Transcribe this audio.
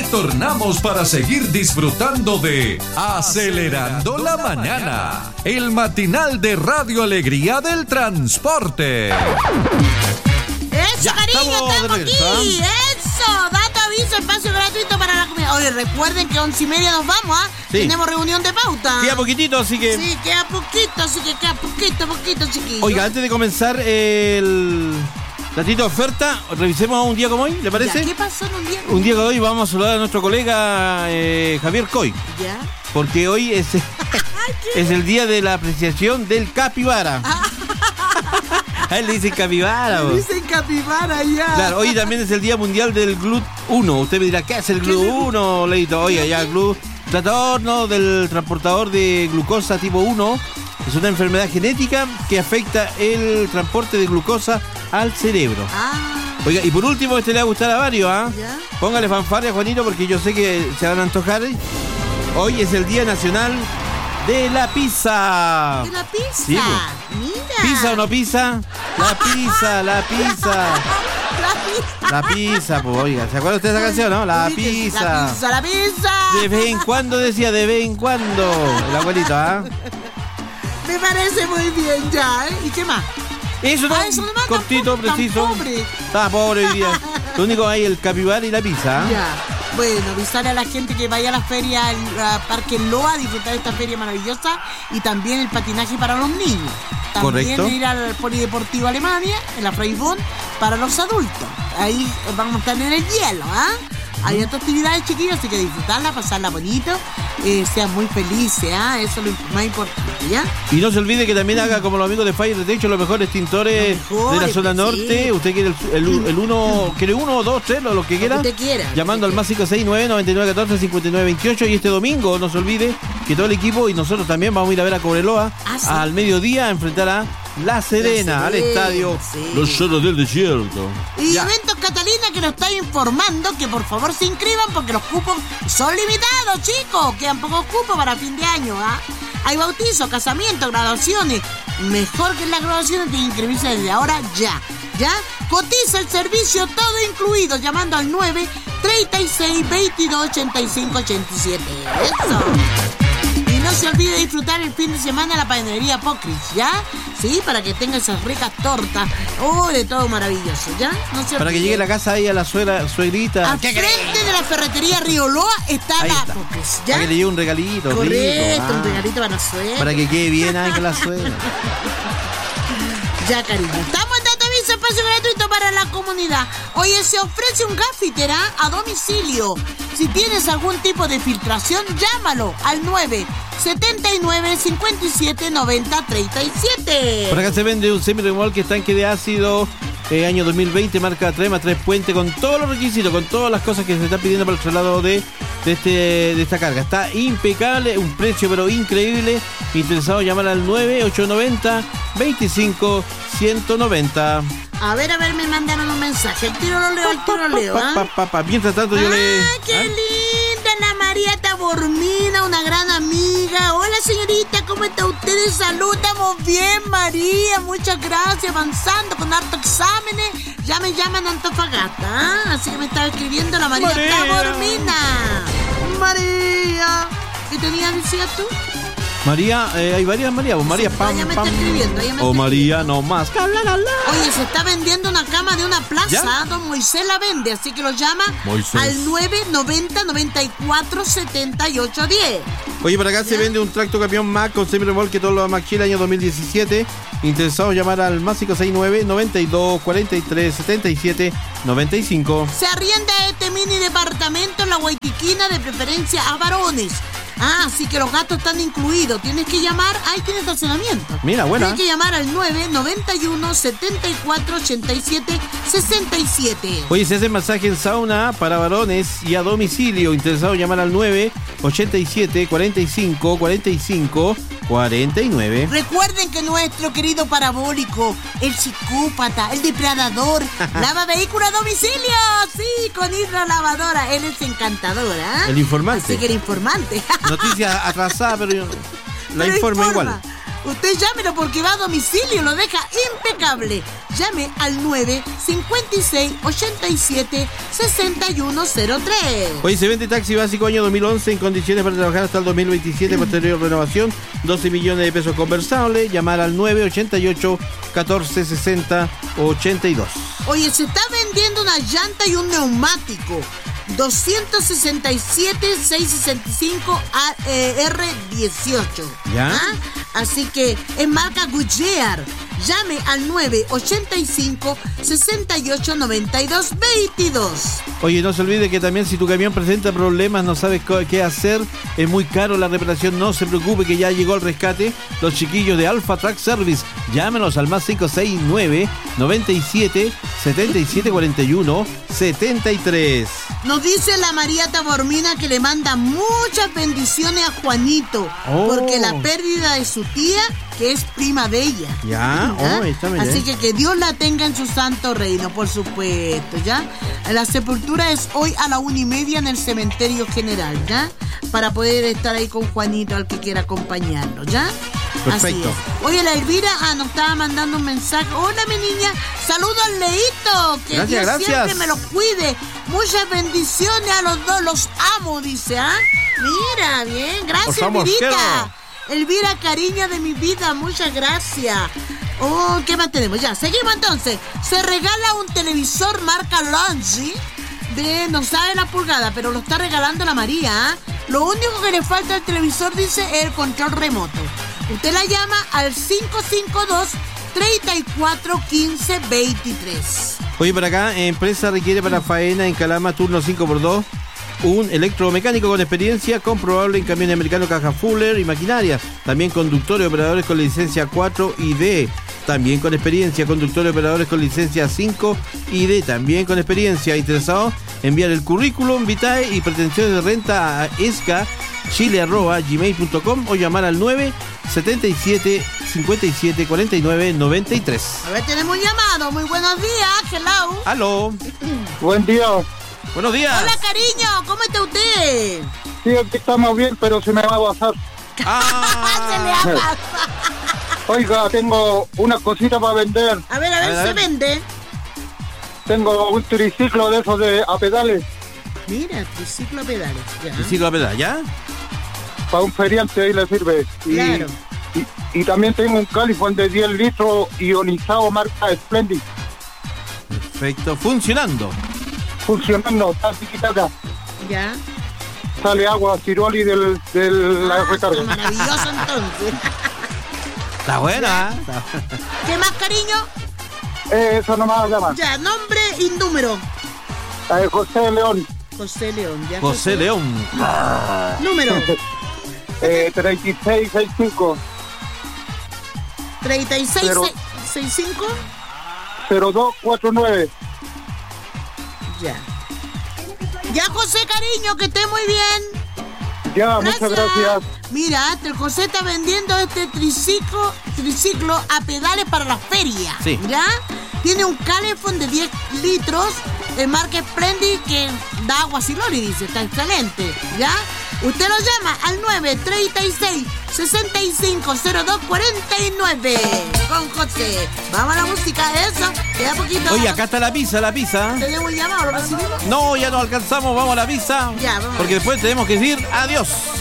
Retornamos para seguir disfrutando de Acelerando la Mañana, el matinal de Radio Alegría del Transporte. ¡Eso, cariño! ¡Estamos aquí! ¡Eso! Dato, aviso, espacio gratuito para la comunidad. Oye, recuerden que 11:30 nos vamos, ¿ah? Sí. Tenemos reunión de pauta. Queda poquitito, así que... Sí, queda poquito, chiquillo. Oiga, antes de comenzar el datito de oferta, revisemos un día como hoy, ¿le parece? Ya, ¿qué pasó en un día? Un día como hoy vamos a saludar a nuestro colega Javier Coy. ¿Ya? Porque hoy es el día de la apreciación del capibara. A él le dicen capibara. Me dicen capibara ya. Claro, hoy también es el día mundial del GLUT1. Usted me dirá, ¿qué es el GLUT1, Leito? Oiga, ya el GLUT, tratador, ¿no?, del transportador de glucosa tipo 1. Es una enfermedad genética que afecta el transporte de glucosa al cerebro. Oiga, y por último, este le va a gustar a varios, ¿ah? ¿Ya? Póngale fanfarria, Juanito, porque yo sé que se van a antojar. Hoy es el Día Nacional de la Pizza. ¿De la pizza? Sí, pues. Mira. ¿Pizza o no pizza? La pizza. La pizza, pues, oiga. ¿Se acuerda usted de esa canción, no? La pizza. La pizza. De vez en cuando decía, de vez en cuando. El abuelito, ¿ah? Me parece muy bien ya, ¿eh? ¿Y qué más? Eso no, eso nomás, cortito, tan preciso. pobre. Estaba pobre hoy día. Lo único hay el capibara y la pizza. ¿Ah? Ya. Bueno, avisar a la gente que vaya a la feria, al Parque Loa, a disfrutar de esta feria maravillosa, y también el patinaje para los niños. También Correcto. ir al Polideportivo Alemania, en la Freibon, para los adultos. Ahí vamos a estar en el hielo, ¿ah? Hay otras actividades, chiquillos, así que disfrutarla, pasarla bonito, sean muy felices, ¿ah? Eso es lo más importante, ¿ya? Y no se olvide que también haga como los amigos de Fire Detection, los mejores tintores de la zona norte. Sí. Usted quiere el uno, quiere 1, 2, 3, lo que quiera. Lo que usted quiera. Llamando al más 569-9914-5928. Y este domingo, no se olvide que todo el equipo y nosotros también vamos a ir a ver a Cobreloa ¿Ah, sí? al mediodía a enfrentar a La Serena, al estadio sí. Los Cerros del Desierto. Y Ya. Eventos Catalina, que nos está informando que por favor se inscriban porque los cupos son limitados, chicos. Quedan pocos cupos para fin de año, ¿ah? Hay bautizos, casamientos, graduaciones. Mejor que en las graduaciones de inscribirse desde ahora ya. ¿Ya? Cotiza el servicio todo incluido llamando al 936-2285-87. Eso. Y no se olvide disfrutar el fin de semana la panadería Pocris, ¿ya? Sí, para que tenga esas ricas tortas. Oh, de todo maravilloso, ¿ya? No se Para que olvide. llegue a la casa ahí a la suegrita. Al frente de la ferretería Río Loa está Ahí la está. Pocris, ¿ya? Para que le llegue un regalito. Correcto, rico, un regalito para la suegra. Para que quede bien ahí con la suegra. Ya, cariño. Estamos dando aviso, espacio gratuito para la comunidad. Oye, se ofrece un gaffiter a domicilio. Si tienes algún tipo de filtración, llámalo al 979-5790-37. Por acá se vende un semi-remolque tanque de ácido año 2020, marca Trema 3 Puente, con todos los requisitos, con todas las cosas que se están pidiendo para el traslado de esta carga. Está impecable, un precio pero increíble. Interesado, llamar al 9890-25-190. A ver, me mandaron un mensaje. El tiro lo leo, ¿ah? Mientras tanto yo le... ¡Qué linda! La María Tabormina, una gran amiga. Hola, señorita, ¿cómo está usted de salud? Estamos bien, María. Muchas gracias. Avanzando con harto exámenes. Ya me llaman Antofagasta, ¿ah? Así que me estaba escribiendo la María Tabormina. María. ¿Qué tenías, decías tú? María, hay varias María. Pues María, Sí, pam, ella me pam. está escribiendo, ella me O está María, no más. Oye, se está vendiendo una cama de una plaza. ¿Ya? Don Moisés la vende, así que lo llama Moisés. al 990-94-78-10. Oye, por acá se vende un tracto camión Mack con semi-remolque todo lo Mack Chile año 2017. Interesados, llamar al más 569-92-43-77-95. Se arrienda este mini departamento en la Guaytiquina, de preferencia a varones. Ah, así que los gastos están incluidos. Tienes que llamar, ahí tiene estacionamiento. Mira, buena. Tienes que llamar al 991-74-87-67. Oye, se hace masaje en sauna para varones y a domicilio. Interesado, llamar al 987-45-45-49. Recuerden que nuestro querido parabólico, el psicópata, el depredador, lava vehículos a domicilio. Sí, con Hidra Lavadora. Él es encantador, ¿ah? El informante. Así que el informante. Noticia atrasada, pero la Pero informa igual. Usted llámelo porque va a domicilio, lo deja impecable. Llame al 956-87-6103. Hoy se vende taxi básico año 2011 en condiciones para trabajar hasta el 2027, posterior renovación, 12 millones de pesos conversables. Llamar al 988-1460-82. Oye, se está vendiendo una llanta y un neumático. 267-665 R18. ¿Ya? ¿Ah? Así que es marca Goodyear. Llame al 985-6892-22. Oye, no se olvide que también si tu camión presenta problemas, no sabes qué hacer, es muy caro la reparación, no se preocupe que ya llegó el rescate. Los chiquillos de Alpha Truck Service, llámenos al más 569-9741-73. Nos dice la María Tabormina que le manda muchas bendiciones a Juanito, porque la pérdida de su tía, que es prima de ella. Ya, está bien. Así que Dios la tenga en su santo reino, por supuesto, ¿ya? La sepultura es hoy a la 1:30 en el cementerio general, ¿ya? Para poder estar ahí con Juanito, al que quiera acompañarlo, ¿ya? Perfecto. Así es. Oye, la Elvira nos estaba mandando un mensaje. Hola, mi niña. Saludos al Leito. Que Dios siempre me los cuide. Muchas bendiciones a los dos. Los amo, dice, ¿ah? Mira, bien. Gracias, Elvirita. Elvira, cariño de mi vida. Muchas gracias. Oh, ¿qué más tenemos? Ya, seguimos entonces. Se regala un televisor marca Longi de no sabe la pulgada, pero lo está regalando la María, ¿eh? Lo único que le falta al televisor, dice, es el control remoto. Usted la llama al 552-3415-23. Oye, por acá, empresa requiere para faena en Calama, turno 5x2, un electromecánico con experiencia comprobable en camiones americanos, caja Fuller y maquinaria. También conductores y operadores con licencia 4 y D. También con experiencia, conductores y operadores con licencia 5 y D. También con experiencia. Interesado, enviar el currículum vitae y pretensiones de renta a escachile@gmail.com o llamar al 977-57-49-93. A ver, tenemos un llamado. Muy buenos días, hello. Aló. Buen día. Buenos días. Hola, cariño, ¿cómo está usted? Sí, aquí estamos bien, pero se me va a pasar. Se le ha pasado. Oiga, tengo una cosita para vender. A ver, se vende. Tengo un triciclo de esos a pedales. Mira, triciclo a pedales. Ya. Triciclo a pedales, ¿ya? Para un feriante ahí le sirve. Claro. Y también tengo un califón de 10 litros ionizado marca Splendid. Perfecto, funcionando. Está tiquitaca. Ya. Sale agua Ciroli de la recarga. Maravilloso entonces. Está buena. ¿Qué más, cariño? Eso nomás llama. Ya, nombre y número. José León. José León, ya. José León. Número. 3665 3665 0249. Ya. Ya, José, cariño, que esté muy bien. Ya, muchas gracias. Mira, el José está vendiendo este triciclo a pedales para la feria. Sí. ¿Ya? Tiene un calefón de 10 litros, de marca Splendid, que da agua Silori, dice. Está excelente. ¿Ya? Usted lo llama al 936-650249 con José. Vamos a la música, eso. Queda poquito. Oye, acá está la pizza. ¿Tenemos un llamado? ¿Lo recibimos? No, ya no alcanzamos, vamos a la pizza. Ya, vamos. Porque después tenemos que decir adiós.